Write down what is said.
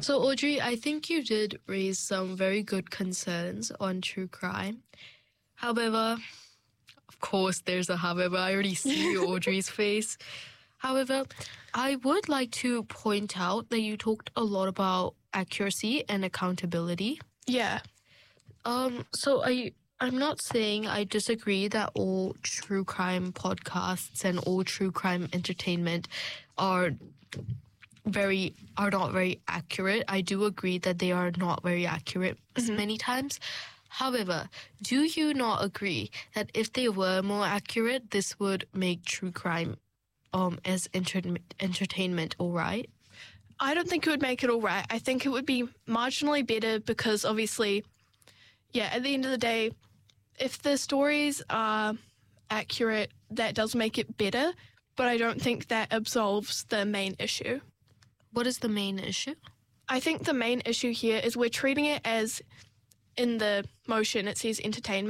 So, Audrey, I think you did raise some very good concerns on true crime. However, of course, there's a however. I already see Audrey's face. However, I would like to point out that you talked a lot about accuracy and accountability. Yeah. So I'm not saying I disagree that all true crime podcasts and all true crime entertainment are not very accurate. I do agree that they are not very accurate many times. However, do you not agree that if they were more accurate, this would make true crime as entertainment all right? I don't think it would make it all right. I think it would be marginally better because obviously, at the end of the day, if the stories are accurate, that does make it better, but I don't think that absolves the main issue. What is the main issue? I think the main issue here is we're treating it as, in the motion, it says entertainment.